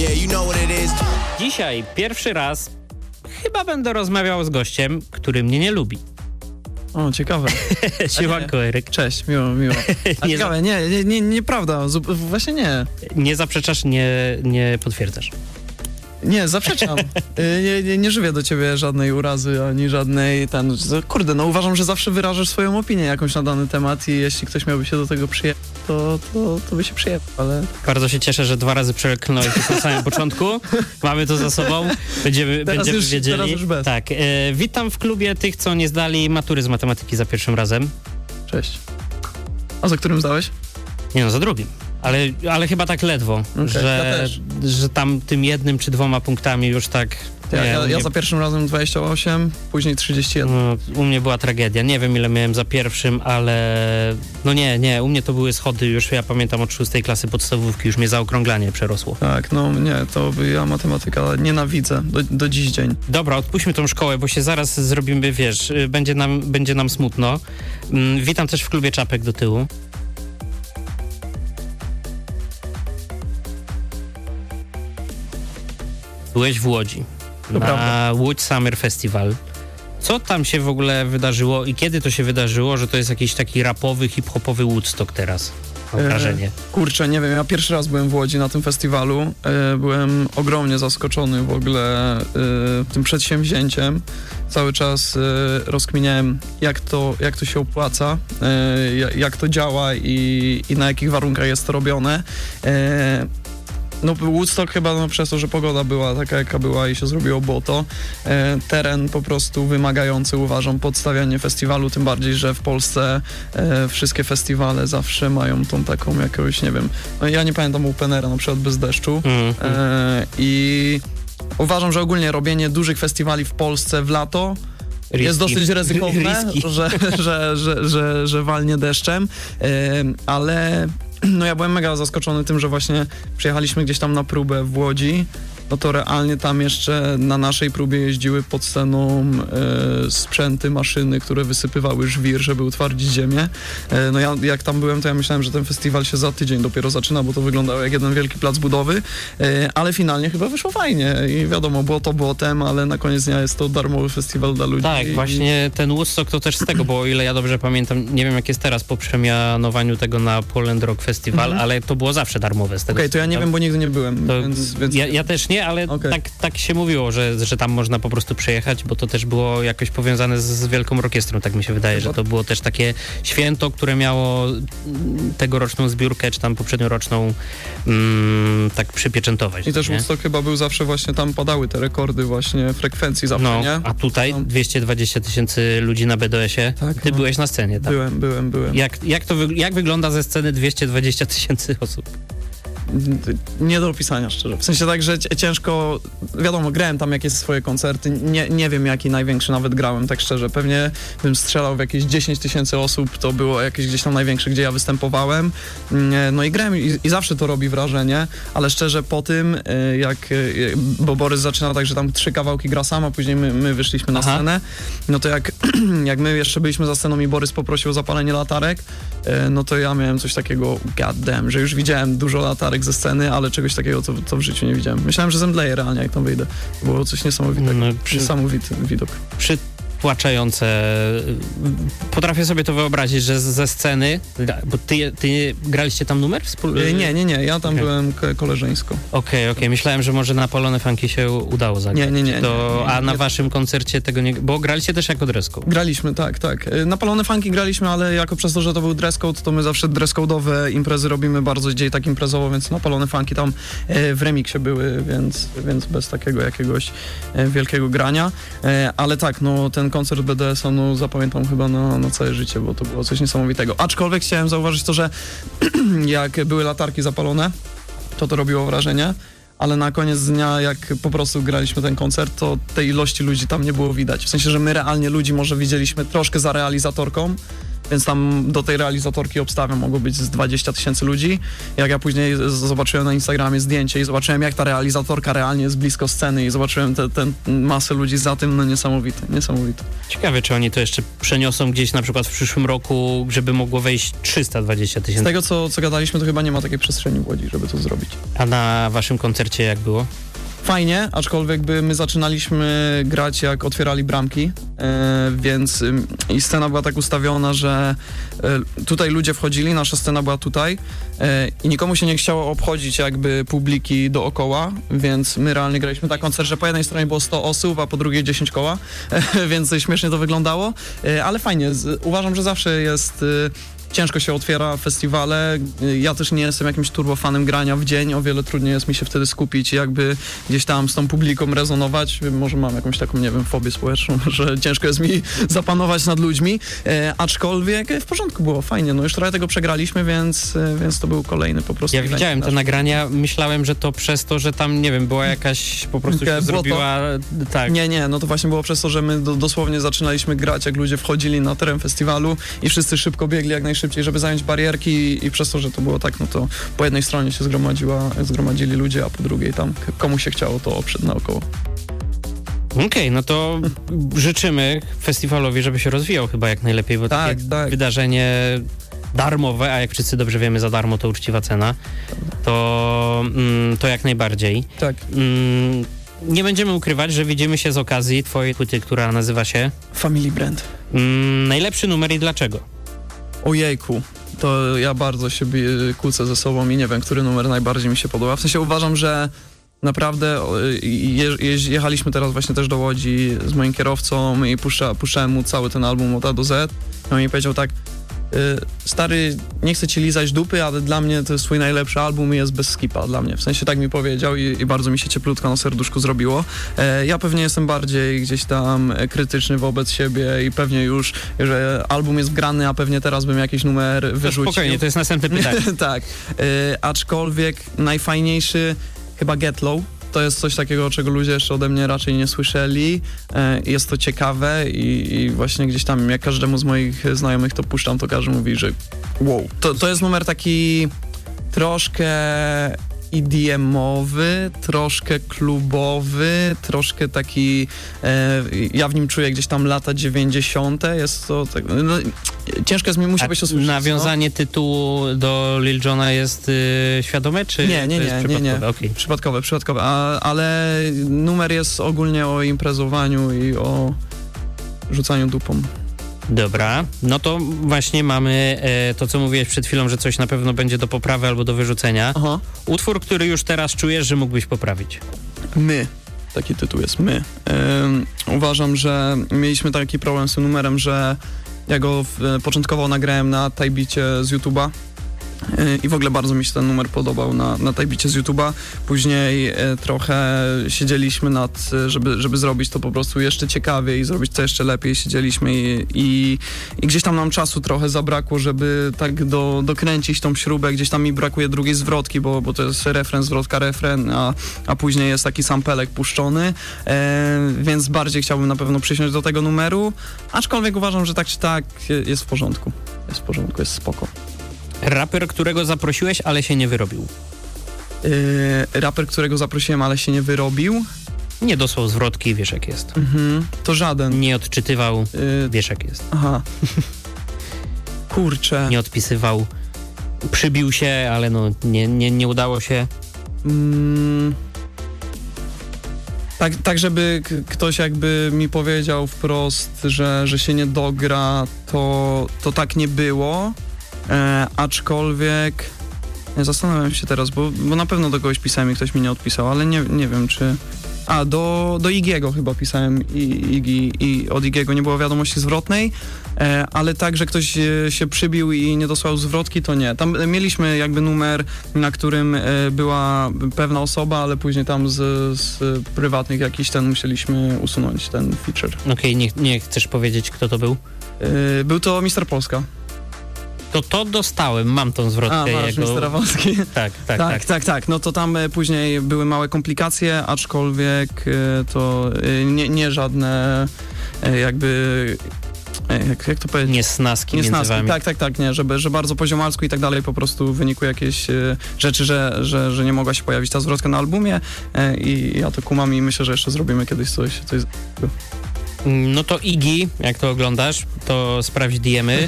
Yeah, you know what it is. Dzisiaj pierwszy raz chyba będę rozmawiał z gościem, który mnie nie lubi. O, ciekawe. Siemanko, Eryk. Cześć, miło. A ciekawe, nieprawda, właśnie nie. Nie zaprzeczasz, nie potwierdzasz. Nie, zaprzeczam. Nie żywię do ciebie żadnej urazy, ani żadnej kurde, no uważam, że zawsze wyrażasz swoją opinię jakąś na dany temat i jeśli ktoś miałby się do tego przyjechać, to by się przyjechał, ale... Bardzo się cieszę, że 2 razy przeklnąłeś na samym początku. Mamy to za sobą. Będziemy wiedzieli. Teraz już bez. Tak. Witam w klubie tych, co nie zdali matury z matematyki za pierwszym razem. Cześć. A za którym zdałeś? Nie no, za drugim. Ale chyba tak ledwo, Okay, że tam tym 1 czy 2 punktami już tak... Ja za pierwszym razem 28, później 31. No, u mnie była tragedia. Nie wiem, ile miałem za pierwszym, ale... No nie, u mnie to były schody już, ja pamiętam od 6 klasy podstawówki, już mnie zaokrąglanie przerosło. Tak, no nie, to ja matematyka nienawidzę do dziś dzień. Dobra, odpuśćmy tą szkołę, bo się zaraz zrobimy, wiesz, będzie nam smutno. Witam też w klubie czapek do tyłu. Byłeś w Łodzi, na Łódź Summer Festival. Co tam się w ogóle wydarzyło i kiedy to się wydarzyło, że to jest jakiś taki rapowy, hip-hopowy Woodstock teraz? Mam wrażenie. Kurczę, nie wiem, ja pierwszy raz byłem w Łodzi na tym festiwalu. Byłem ogromnie zaskoczony w ogóle tym przedsięwzięciem. Cały czas rozkminiałem, jak to się opłaca, jak to działa i na jakich warunkach jest to robione. No Woodstock chyba przez to, że pogoda była taka, jaka była i się zrobiło błoto. Teren po prostu wymagający, uważam, podstawianie festiwalu, tym bardziej, że w Polsce wszystkie festiwale zawsze mają tą taką jakąś, nie wiem, no ja nie pamiętam openera na przykład bez deszczu. I uważam, że ogólnie robienie dużych festiwali w Polsce w lato jest dosyć ryzykowne, że walnie deszczem, ale no ja byłem mega zaskoczony tym, że właśnie przyjechaliśmy gdzieś tam na próbę w Łodzi, no to realnie tam jeszcze na naszej próbie jeździły pod sceną sprzęty, maszyny, które wysypywały żwir, żeby utwardzić ziemię. No ja jak tam byłem, to ja myślałem, że ten festiwal się za tydzień dopiero zaczyna, bo to wyglądało jak jeden wielki plac budowy, ale finalnie chyba wyszło fajnie i wiadomo, było to błotem, ale na koniec dnia jest to darmowy festiwal dla ludzi. Tak, właśnie ten Woodstock to też z tego, bo o ile ja dobrze pamiętam, nie wiem jak jest teraz po przemianowaniu tego na Poland Rock Festival, ale to było zawsze darmowe z tego. Okej, to ja nie wiem, bo nigdy nie byłem. Więc... Ja też nie, ale tak się mówiło, że tam można po prostu przejechać, bo to też było jakoś powiązane z Wielką Orkiestrą, tak mi się wydaje, że to było też takie święto, które miało tegoroczną zbiórkę, czy tam poprzednioroczną tak przypieczętować. I też Woodstock chyba był zawsze właśnie, tam padały te rekordy właśnie frekwencji zawsze, nie? A tutaj 220 000 ludzi na BDS-ie. Tak, Ty byłeś na scenie, tak? Byłem. Jak wygląda ze sceny 220 000 osób? Nie do opisania, szczerze. W sensie tak, że ciężko, wiadomo, grałem tam jakieś swoje koncerty, nie wiem jaki największy nawet grałem, tak szczerze. Pewnie bym strzelał w jakieś 10 000 osób, to było jakieś gdzieś tam największe, gdzie ja występowałem. No i grałem i zawsze to robi wrażenie, ale szczerze po tym, bo Borys zaczyna tak, że tam 3 kawałki gra sam, a później my wyszliśmy na scenę, no to jak my jeszcze byliśmy za sceną i Borys poprosił o zapalenie latarek, no to ja miałem coś takiego, god damn, że już widziałem dużo latarek ze sceny, ale czegoś takiego to w życiu nie widziałem. Myślałem, że zemdleję realnie, jak tam wyjdę. Było coś niesamowitego. Niesamowity widok. Przytłaczające. Potrafię sobie to wyobrazić, że ze sceny, bo ty graliście tam numer wspólnie? Nie. Ja tam byłem koleżeńsko. Okej. Myślałem, że może na Polone Funky się udało zagrać. Nie. A na waszym koncercie tego nie... Bo graliście też jako dress code. Graliśmy, tak. Na Polone Funky graliśmy, ale jako przez to, że to był dress code, to my zawsze dress code'owe imprezy robimy bardzo dzień tak imprezowo, więc na Polone Funky tam w remiksie były, więc bez takiego jakiegoś wielkiego grania. Ale tak, no ten koncert BDS-a, no zapamiętam chyba na całe życie, bo to było coś niesamowitego. Aczkolwiek chciałem zauważyć to, że jak były latarki zapalone, to robiło wrażenie, ale na koniec dnia, jak po prostu graliśmy ten koncert, to tej ilości ludzi tam nie było widać. W sensie, że my realnie ludzi może widzieliśmy troszkę za realizatorką, więc tam do tej realizatorki obstawiam mogło być z 20 000 ludzi. Jak ja później zobaczyłem na Instagramie zdjęcie i zobaczyłem, jak ta realizatorka realnie jest blisko sceny i zobaczyłem tę masę ludzi za tym, no niesamowite. Ciekawe, czy oni to jeszcze przeniosą gdzieś na przykład w przyszłym roku, żeby mogło wejść 320 000. Z tego, co gadaliśmy, to chyba nie ma takiej przestrzeni w Łodzi, żeby to zrobić. A na waszym koncercie jak było? Fajnie, aczkolwiek my zaczynaliśmy grać, jak otwierali bramki, więc i scena była tak ustawiona, że tutaj ludzie wchodzili, nasza scena była tutaj i nikomu się nie chciało obchodzić jakby publiki dookoła, więc my realnie graliśmy tak koncert, że po jednej stronie było 100 osób, a po drugiej 10 koła, więc śmiesznie to wyglądało, ale fajnie, uważam, że zawsze jest... Ciężko się otwiera festiwale. Ja też nie jestem jakimś turbofanem grania w dzień. O wiele trudniej jest mi się wtedy skupić i jakby gdzieś tam z tą publiką rezonować. Może mam jakąś taką, nie wiem, fobię społeczną, że ciężko jest mi zapanować nad ludźmi. Aczkolwiek w porządku było, fajnie. No już trochę tego przegraliśmy, więc to był kolejny po prostu. Ja widziałem te nagrania. Myślałem, że to przez to, że tam, nie wiem, była jakaś po prostu się zrobiła... Tak. Nie, no to właśnie było przez to, że my dosłownie zaczynaliśmy grać, jak ludzie wchodzili na teren festiwalu i wszyscy szybko biegli jak najszybciej, żeby zająć barierki i przez to, że to było tak, no to po jednej stronie się zgromadzili ludzie, a po drugiej tam komu się chciało, to oprzedł naokoło. Okej, no to życzymy festiwalowi, żeby się rozwijał chyba jak najlepiej, bo takie wydarzenie darmowe, a jak wszyscy dobrze wiemy, za darmo to uczciwa cena, to jak najbardziej. Tak. Nie będziemy ukrywać, że widzimy się z okazji twojej płyty, która nazywa się... Family Brand. Najlepszy numer i dlaczego? Ojejku, to ja bardzo się kłócę ze sobą i nie wiem, który numer najbardziej mi się podoba. W sensie uważam, że naprawdę jechaliśmy teraz właśnie też do Łodzi z moim kierowcą i puszczałem mu cały ten album od A do Z. On mi powiedział tak, stary, nie chcę ci lizać dupy, ale dla mnie to jest twój najlepszy album i jest bez skipa dla mnie. W sensie tak mi powiedział i bardzo mi się cieplutko na serduszku zrobiło. Ja pewnie jestem bardziej gdzieś tam krytyczny wobec siebie i pewnie już, że album jest grany, a pewnie teraz bym jakiś numer wyrzucił. Spokojnie, to jest następne pytanie. Tak, aczkolwiek najfajniejszy chyba Get Low. To jest coś takiego, czego ludzie jeszcze ode mnie raczej nie słyszeli. Jest to ciekawe i właśnie gdzieś tam, jak każdemu z moich znajomych to puszczam, to każdy mówi, że wow. To jest numer taki troszkę EDM-owy, troszkę klubowy, troszkę taki, ja w nim czuję gdzieś tam lata 90. Jest to tak, no, ciężko jest mi, musi być to słyszeć. Nawiązanie tytułu do Lil Jona jest świadome, czy nie, przypadkowe? Okay. Przypadkowe, ale numer jest ogólnie o imprezowaniu i o rzucaniu dupą. Dobra, no to właśnie mamy to, co mówiłeś przed chwilą, że coś na pewno będzie do poprawy albo do wyrzucenia. Aha. Utwór, który już teraz czujesz, że mógłbyś poprawić. My. Taki tytuł jest My. Uważam, że mieliśmy taki problem z tym numerem, że ja go początkowo nagrałem na tajbicie z YouTube'a. I w ogóle bardzo mi się ten numer podobał na tajbicie z YouTube'a. Później trochę siedzieliśmy nad, żeby zrobić to po prostu jeszcze ciekawiej i zrobić to jeszcze lepiej. Siedzieliśmy i gdzieś tam nam czasu trochę zabrakło, żeby tak dokręcić tą śrubę. Gdzieś tam mi brakuje drugiej zwrotki, bo to jest refren, zwrotka, refren, a później jest taki sampelek puszczony. Więc bardziej chciałbym na pewno przysiąść do tego numeru. Aczkolwiek uważam, że tak czy tak jest w porządku. Jest spoko. Raper, którego zaprosiłeś, ale się nie wyrobił. Raper, którego zaprosiłem, ale się nie wyrobił? Nie dosłał zwrotki, wiesz jak jest. To żaden. Nie odczytywał, wiesz jak jest. Aha. Kurczę. Nie odpisywał. Przybił się, ale no nie udało się. Tak, żeby ktoś jakby mi powiedział wprost, że się nie dogra, to tak nie było. Aczkolwiek zastanawiam się teraz, bo na pewno do kogoś pisałem i ktoś mi nie odpisał, ale nie wiem czy... do Igiego chyba pisałem i od Igiego nie było wiadomości zwrotnej, ale tak, że ktoś się przybił i nie dosłał zwrotki, to nie. Tam mieliśmy jakby numer, na którym była pewna osoba, ale później tam z prywatnych jakichś musieliśmy usunąć ten feature. Okej, nie chcesz powiedzieć, kto to był? Był to Mr. Polska. To dostałem, mam tą zwrotkę jego. Mr. Awolski. Tak. No to tam później były małe komplikacje, aczkolwiek to nie żadne jakby jak to powiedzieć? Niesnaski między wami. Tak, nie, że bardzo poziomalsku i tak dalej, po prostu w wyniku jakieś rzeczy, że nie mogła się pojawić ta zwrotka na albumie i ja to kumam i myślę, że jeszcze zrobimy kiedyś coś. No to Iggy, jak to oglądasz, to sprawdź DM-y.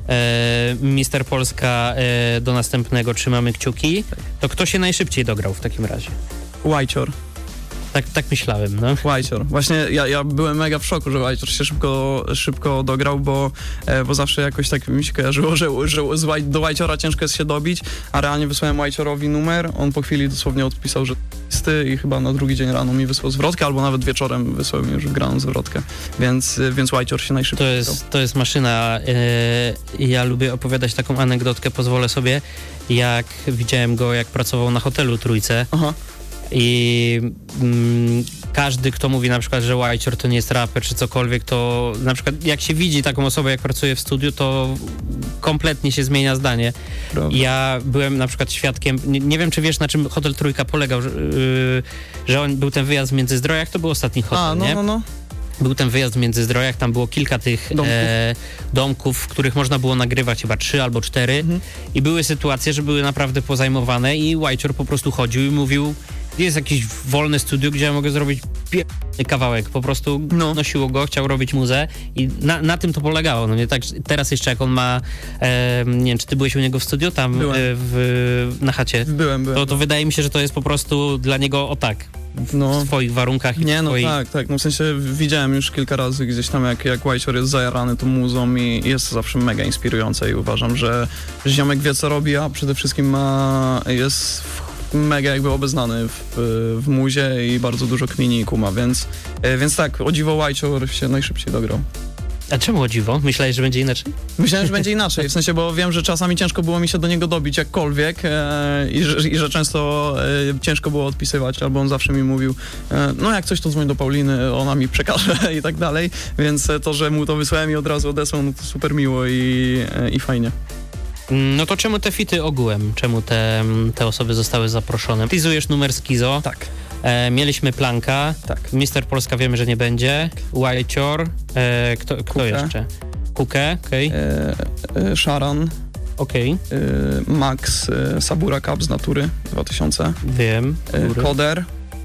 Mister Polska do następnego trzymamy kciuki. To kto się najszybciej dograł w takim razie? Łajcior. Tak myślałem, no. Łajcior. Właśnie ja byłem mega w szoku, że Łajcior się szybko dograł, bo zawsze jakoś tak mi się kojarzyło, że do Łajciora ciężko jest się dobić, a realnie wysłałem Łajciorowi numer, on po chwili dosłownie odpisał, że listy i chyba na drugi dzień rano mi wysłał zwrotkę, albo nawet wieczorem wysłał mi już graną zwrotkę, więc Łajcior się najszybciej To jest maszyna. Ja lubię opowiadać taką anegdotkę, pozwolę sobie, jak widziałem go, jak pracował na hotelu Trójce. Aha. I każdy, kto mówi na przykład, że Łajcior to nie jest raper czy cokolwiek, to na przykład jak się widzi taką osobę, jak pracuje w studiu, to kompletnie się zmienia zdanie. Prawda. Ja byłem na przykład świadkiem, nie wiem, czy wiesz, na czym hotel Trójka polegał, że on był ten wyjazd w Międzyzdrojach, to był ostatni hotel, nie? No. Był ten wyjazd w Międzyzdrojach, tam było kilka tych domków, w których można było nagrywać, chyba 3 albo 4 i były sytuacje, że były naprawdę pozajmowane i Łajcior po prostu chodził i mówił, jest jakieś wolne studio, gdzie ja mogę zrobić kawałek, po prostu nosiło go, chciał robić muzę i na tym to polegało, no nie tak, teraz jeszcze jak on ma, nie wiem, czy ty byłeś u niego w studio tam na chacie? Byłem. To wydaje mi się, że to jest po prostu dla niego w swoich warunkach. Tak, no w sensie widziałem już kilka razy gdzieś tam, jak Łajcior jest zajarany tą muzą i jest to zawsze mega inspirujące i uważam, że ziomek wie, co robi, a przede wszystkim jest mega jakby obeznany w muzie i bardzo dużo kmini i kuma, więc tak, o dziwo Łajcior się najszybciej dograł. A czemu o dziwo? Myślałeś, że będzie inaczej? Myślałem, że będzie inaczej, w sensie, bo wiem, że czasami ciężko było mi się do niego dobić jakkolwiek i że często ciężko było odpisywać, albo on zawsze mi mówił, no jak coś to dzwoń do Pauliny, ona mi przekaże i tak dalej, więc to, że mu to wysłałem i od razu odesłał, no to super miło i fajnie. No to czemu te fity ogółem? Czemu te osoby zostały zaproszone? Tizujesz numer z Kizo. Tak. Mieliśmy Planka. Tak. Mister Polska wiemy, że nie będzie. Łajcior. Kto jeszcze? Kukę, okej. Szaran. Okej. Max Sabura Cup z Natury 2000. Wiem. Koder.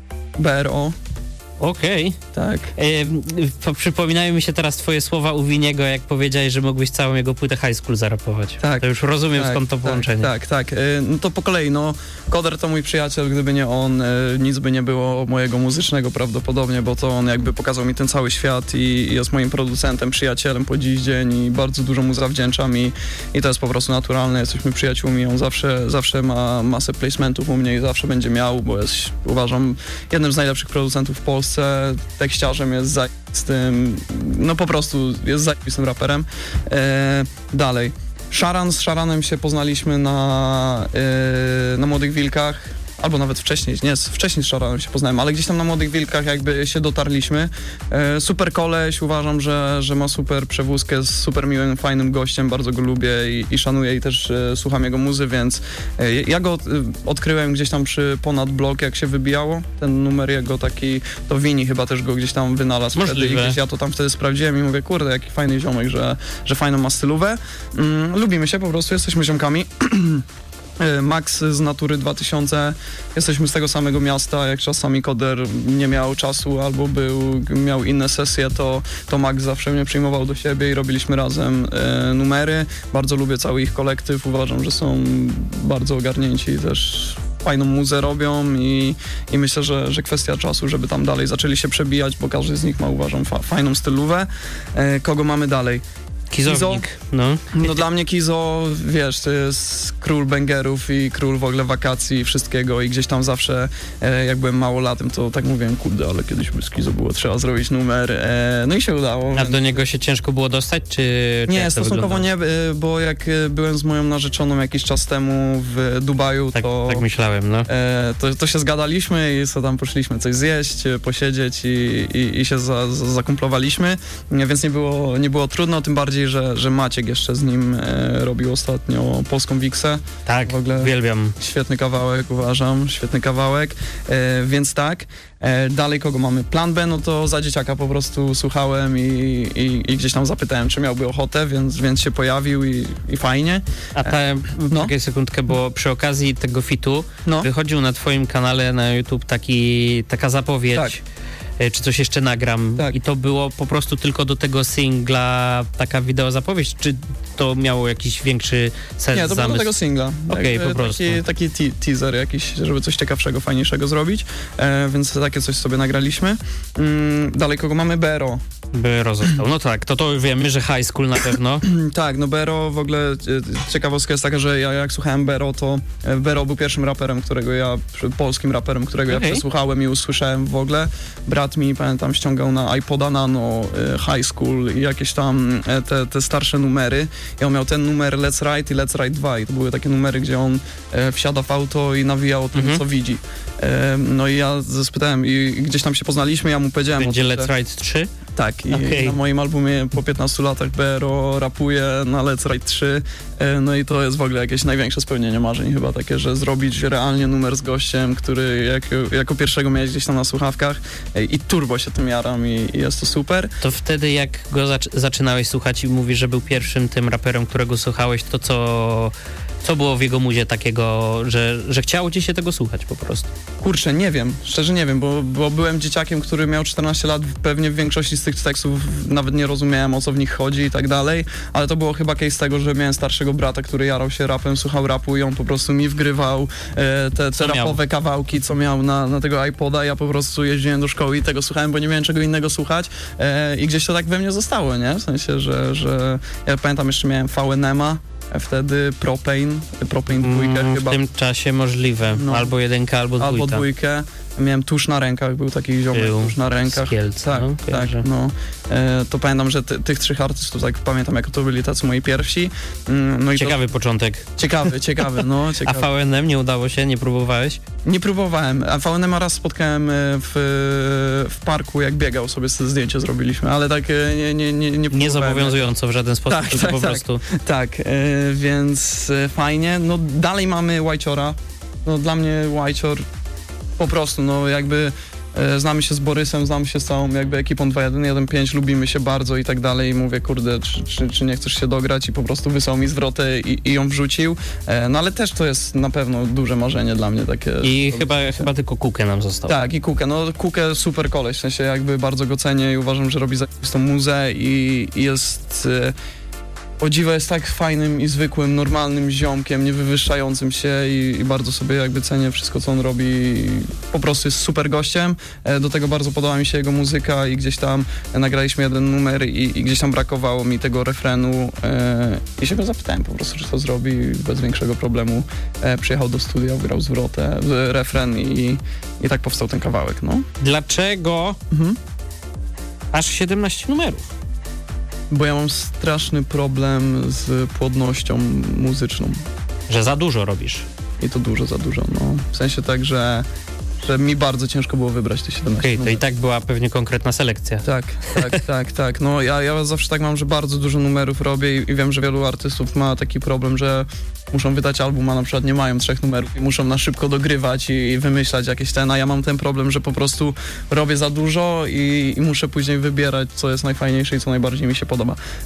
BRO. Okej. Tak. Przypominają mi się teraz twoje słowa u Winiego, jak powiedziałeś, że mógłbyś całą jego płytę High School zarapować. Tak. To już rozumiem, skąd to połączenie. Tak. No to po kolei, Koder to mój przyjaciel, gdyby nie on, nic by nie było mojego muzycznego prawdopodobnie, bo to on jakby pokazał mi ten cały świat i jest moim producentem, przyjacielem po dziś dzień i bardzo dużo mu zawdzięczam i to jest po prostu naturalne, jesteśmy przyjaciółmi, on zawsze ma masę placementów u mnie i zawsze będzie miał, bo jest, uważam, jednym z najlepszych producentów w Polsce, tekściarzem jest zajebistym, po prostu jest zajebistym raperem. Dalej. Z Szaranem się poznaliśmy na Młodych Wilkach, albo nawet wcześniej z Szaranem się poznałem, ale gdzieś tam na Młodych Wilkach jakby się dotarliśmy. Super koleś, uważam, że ma super przewózkę, jest super miłym, fajnym gościem, bardzo go lubię i szanuję i też słucham jego muzy, więc ja go odkryłem gdzieś tam przy Ponad Blok, jak się wybijało. Ten numer jego taki, to Wini chyba też go gdzieś tam wynalazł wtedy i gdzieś ja to tam wtedy sprawdziłem i mówię, kurde, jaki fajny ziomek, że fajną ma stylówę. Lubimy się po prostu, jesteśmy ziomkami. Max z Natury 2000, jesteśmy z tego samego miasta, jak czasami Koder nie miał czasu albo miał inne sesje, to Max zawsze mnie przyjmował do siebie i robiliśmy razem numery. Bardzo lubię cały ich kolektyw, uważam, że są bardzo ogarnięci, też fajną muzę robią i myślę, że kwestia czasu, żeby tam dalej zaczęli się przebijać, bo każdy z nich ma, uważam, fajną stylówę. Kogo mamy dalej? Kizownik. No dla mnie Kizo, wiesz, to jest król bangerów i król w ogóle wakacji i wszystkiego i gdzieś tam zawsze, jak byłem małolatem, to tak mówiłem, kurde, ale kiedyś by z Kizo było trzeba zrobić numer, no i się udało. A do niego się ciężko było dostać, czy nie, stosunkowo nie, bo jak byłem z moją narzeczoną jakiś czas temu w Dubaju, tak myślałem, to się zgadaliśmy i co tam poszliśmy coś zjeść, posiedzieć i się zakumplowaliśmy, więc nie było trudno, tym bardziej bardziej, że Maciek jeszcze z nim robił ostatnio Polską Wiksę. Tak, w ogóle uwielbiam. Świetny kawałek, uważam, świetny kawałek, więc tak. Dalej kogo mamy? Plan B, no to za dzieciaka po prostu słuchałem i gdzieś tam zapytałem, czy miałby ochotę, więc się pojawił i fajnie. A czekaj sekundkę, bo przy okazji tego fitu wychodził na twoim kanale na YouTube taka zapowiedź, tak. Czy coś jeszcze nagram. Tak. I to było po prostu tylko do tego singla taka wideo zapowiedź, czy to miało jakiś większy sens? Nie, to było do tego singla. Okej, po prostu. Taki teaser jakiś, żeby coś ciekawszego, fajniejszego zrobić, więc takie coś sobie nagraliśmy. Dalej kogo mamy? Bero. Bero został. No tak, to wiemy, że High School na pewno. Tak, no Bero w ogóle, ciekawostka jest taka, że ja jak słuchałem Bero, to Bero był pierwszym raperem, polskim raperem, którego ja przesłuchałem i usłyszałem w ogóle. Brat mi, pamiętam, ściągał na iPoda Nano High School i jakieś tam te starsze numery. I on miał ten numer Let's Ride i Let's Ride 2 i to były takie numery, gdzie on wsiada w auto i nawija o tym, co widzi. No i ja spytałem i gdzieś tam się poznaliśmy, ja mu powiedziałem... Będzie Let's Ride 3? Tak, i na moim albumie po 15 latach Bero rapuje na Let's Ride 3, no i to jest w ogóle jakieś największe spełnienie marzeń chyba takie, że zrobić realnie numer z gościem, który jako pierwszego miałeś gdzieś tam na słuchawkach i turbo się tym jaram i jest to super. To wtedy jak go zaczynałeś słuchać i mówisz, że był pierwszym tym raperem, którego słuchałeś, to co było w jego muzie takiego, że chciało ci się tego słuchać po prostu? Kurczę, nie wiem, szczerze nie wiem, bo byłem dzieciakiem, który miał 14 lat, pewnie w większości z tych tekstów nawet nie rozumiałem, o co w nich chodzi i tak dalej, ale to było chyba case tego, że miałem starszego brata, który jarał się rapem, słuchał rapu i on po prostu mi wgrywał te rapowe kawałki, co miał na tego iPoda, ja po prostu jeździłem do szkoły i tego słuchałem, bo nie miałem czego innego słuchać i gdzieś to tak we mnie zostało, nie? W sensie, że ja pamiętam, jeszcze miałem VNM-a, wtedy Propane 2 chyba. W tym czasie możliwe. No. Albo 1, albo 2. Albo 2. Miałem Tusz na rękach, był taki ziomek Tusz na rękach. Kielc, tak, to pamiętam, że tych 3 artystów, tak pamiętam, jako to byli tacy moi pierwsi. No ciekawy początek. Ciekawy, no. Ciekawy. A VNM nie udało się? Nie próbowałeś? Nie próbowałem. A VNM raz spotkałem w parku, jak biegał, sobie zdjęcie zrobiliśmy, ale tak nie próbowałem. Niezobowiązująco w żaden sposób, po prostu. Tak, więc fajnie. No dalej mamy Whiteciora. No dla mnie Whitecior po prostu, no jakby znamy się z Borysem, znamy się z całą jakby ekipą 2.1.1.5, lubimy się bardzo i tak dalej i mówię, kurde, czy nie chcesz się dograć i po prostu wysłał mi zwrotę i ją wrzucił, no ale też to jest na pewno duże marzenie dla mnie takie. I chyba tylko Kukę nam został. Tak, i Kukę, no Kukę super koleś, w sensie jakby bardzo go cenię i uważam, że robi zajebistą muzę i jest... O dziwo jest tak fajnym i zwykłym, normalnym ziomkiem, niewywyższającym się i bardzo sobie jakby cenię wszystko, co on robi. Po prostu jest super gościem. Do tego bardzo podoba mi się jego muzyka i gdzieś tam nagraliśmy jeden numer i gdzieś tam brakowało mi tego refrenu i się go zapytałem po prostu, czy to zrobi. Bez większego problemu przyjechał do studia, grał zwrotę, refren i tak powstał ten kawałek, no. Dlaczego aż 17 numerów? Bo ja mam straszny problem z płodnością muzyczną. Że za dużo robisz? I to za dużo, no. W sensie tak, że mi bardzo ciężko było wybrać te 17 numerów. To i tak była pewnie konkretna selekcja. Tak. No ja zawsze tak mam, że bardzo dużo numerów robię i wiem, że wielu artystów ma taki problem, że muszą wydać album, a na przykład nie mają 3 numerów i muszą na szybko dogrywać i wymyślać jakieś a ja mam ten problem, że po prostu robię za dużo i muszę później wybierać, co jest najfajniejsze i co najbardziej mi się podoba.